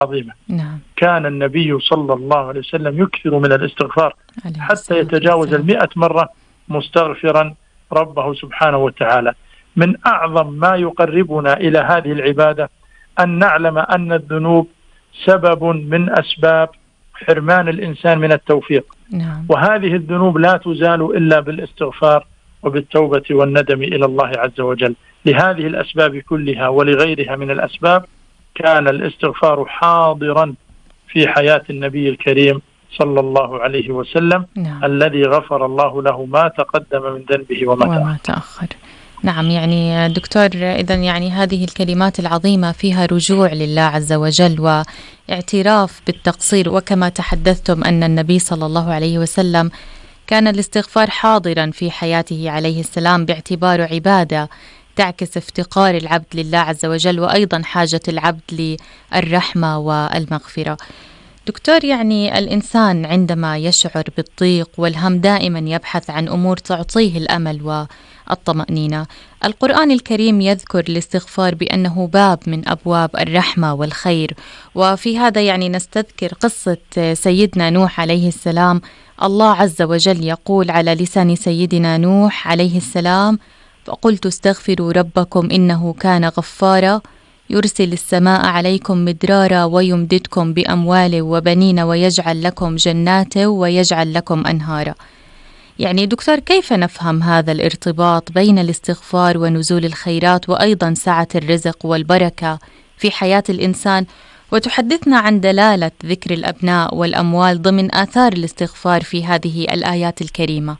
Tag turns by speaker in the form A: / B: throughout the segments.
A: عظيمة.
B: نعم.
A: كان النبي صلى الله عليه وسلم يكثر من الاستغفار حتى يتجاوز 100 مرة مستغفرا ربه سبحانه وتعالى. من أعظم ما يقربنا إلى هذه العبادة أن نعلم أن الذنوب سبب من أسباب حرمان الإنسان من التوفيق.
B: نعم.
A: وهذه الذنوب لا تزال إلا بالاستغفار وبالتوبة والندم إلى الله عز وجل. لهذه الأسباب كلها ولغيرها من الأسباب كان الاستغفار حاضرا في حياة النبي الكريم صلى الله عليه وسلم.
B: نعم.
A: الذي غفر الله له ما تقدم من ذنبه وما
B: تأخر. نعم، يعني دكتور، إذن يعني هذه الكلمات العظيمة فيها رجوع لله عز وجل واعتراف بالتقصير، وكما تحدثتم أن النبي صلى الله عليه وسلم كان الاستغفار حاضرا في حياته عليه السلام باعتباره عبادة تعكس افتقار العبد لله عز وجل وأيضا حاجة العبد للرحمة والمغفرة. دكتور، يعني الإنسان عندما يشعر بالضيق والهم دائما يبحث عن أمور تعطيه الأمل والطمأنينة. القرآن الكريم يذكر الاستغفار بأنه باب من أبواب الرحمة والخير، وفي هذا يعني نستذكر قصة سيدنا نوح عليه السلام. الله عز وجل يقول على لسان سيدنا نوح عليه السلام: فقلت استغفروا ربكم إنه كان غفارا يرسل السماء عليكم مدرارا ويمددكم بأموال وبنين ويجعل لكم جنات ويجعل لكم أنهارا. يعني دكتور، كيف نفهم هذا الارتباط بين الاستغفار ونزول الخيرات وأيضا سعة الرزق والبركة في حياة الإنسان، وتحدثنا عن دلالة ذكر الأبناء والأموال ضمن آثار الاستغفار في هذه الآيات الكريمة؟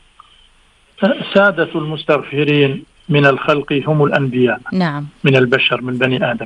A: سادة المستغفرين من الخلق هم الأنبياء.
B: نعم.
A: من البشر، من بني آدم.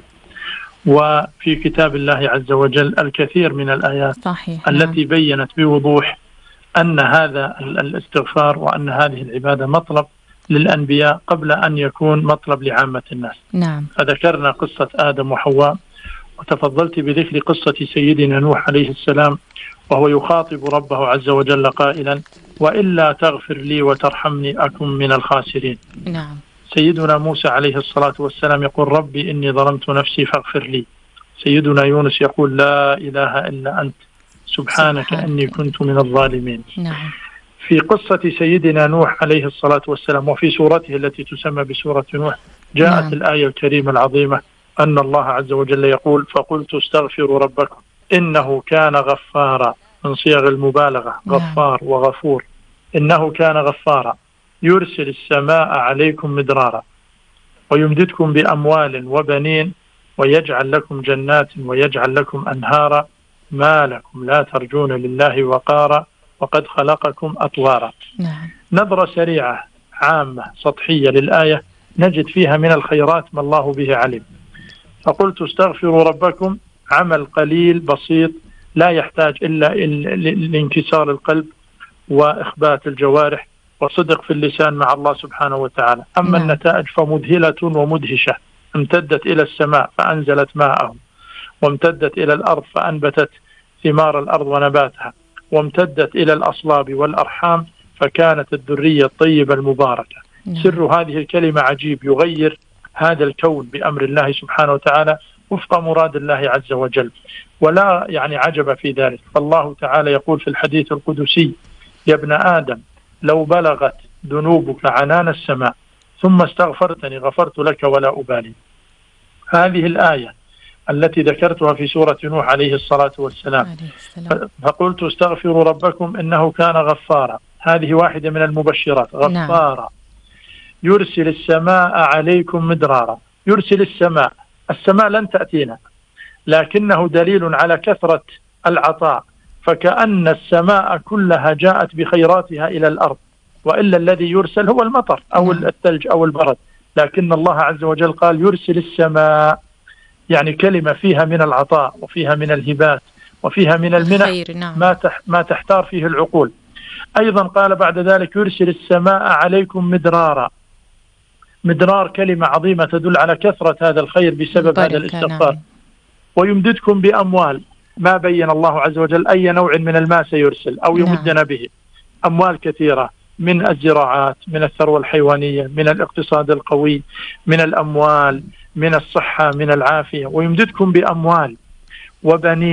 A: وفي كتاب الله عز وجل الكثير من الآيات
B: صحيح.
A: التي بيّنت بوضوح أن هذا الاستغفار وأن هذه العبادة مطلب للأنبياء قبل أن يكون مطلب لعامة الناس.
B: نعم.
A: فذكرنا قصة آدم وحواء، وتفضلت بذكر قصة سيدنا نوح عليه السلام وهو يخاطب ربه عز وجل قائلا: وإلا تغفر لي وترحمني أكن من الخاسرين.
B: نعم.
A: سيدنا موسى عليه الصلاة والسلام يقول: ربي إني ظلمت نفسي فاغفر لي. سيدنا يونس يقول: لا إله إلا أنت سبحانك إني كنت من الظالمين.
B: نعم.
A: في قصة سيدنا نوح عليه الصلاة والسلام وفي سورته التي تسمى بسورة نوح جاءت
B: نعم.
A: الآية الكريمة العظيمة أن الله عز وجل يقول: فقلت استغفروا ربكم إنه كان غفارا، من صيغ المبالغة. غفار وغفور. إنه كان غفارا يرسل السماء عليكم مدرارا ويمددكم بأموال وبنين ويجعل لكم جنات ويجعل لكم أنهارا ما لكم لا ترجون لله وقارا وقد خلقكم أطوارا.
B: نعم.
A: نظرة سريعة عامة سطحية للآية نجد فيها من الخيرات ما الله به علم. فقلت استغفروا ربكم عمل قليل بسيط لا يحتاج إلا لانكسار القلب وإخبات الجوارح وصدق في اللسان مع الله سبحانه وتعالى. أما النتائج فمذهلة ومدهشة. امتدت إلى السماء فأنزلت ماءه، وامتدت إلى الأرض فأنبتت ثمار الأرض ونباتها، وامتدت إلى الأصلاب والأرحام فكانت الذرية الطيبة المباركة. سر هذه الكلمة عجيب، يغير هذا الكون بأمر الله سبحانه وتعالى وفق مراد الله عز وجل، ولا يعني عجب في ذلك. فالله تعالى يقول في الحديث القدسي: يا ابن آدم لو بلغت ذنوبك عنان السماء ثم استغفرتني غفرت لك ولا أبالي. هذه الآية التي ذكرتها في سورة نوح عليه الصلاة والسلام، فقلت استغفروا ربكم إنه كان غفارا، هذه واحدة من المبشرات. غفارا يرسل السماء عليكم مدرارا. يرسل السماء لن تأتينا، لكنه دليل على كثرة العطاء، فكأن السماء كلها جاءت بخيراتها إلى الأرض، وإلا الذي يرسل هو المطر أو الثلج أو البرد، لكن الله عز وجل قال يرسل السماء، يعني كلمة فيها من العطاء وفيها من الهبات وفيها من المنح ما تحتار فيه العقول. أيضا قال بعد ذلك يرسل السماء عليكم مدرارا. مدرار كلمة عظيمة تدل على كثرة هذا الخير بسبب هذا الاستغفار. ويمددكم بأموال، ما بين الله عز وجل أي نوع من الماء سيرسل أو يمدنا به. أموال كثيرة من الزراعات، من الثروة الحيوانية، من الاقتصاد القوي، من الأموال، من الصحة، من العافية. ويمددكم بأموال وبنين